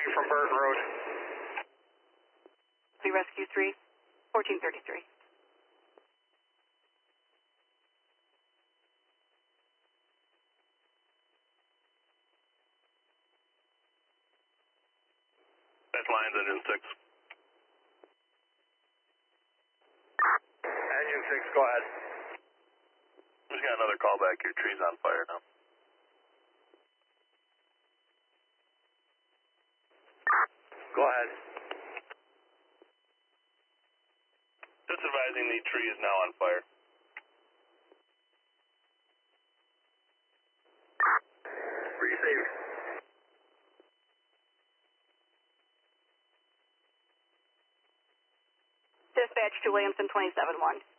you from Burton Road. Rescue 3, 1433. That's Lions Engine 6. Engine 6, go ahead. Just got another call back. Your tree's on fire now. Go ahead. Just advising the tree is now on fire. Receive. Dispatch to Williamson 27-1.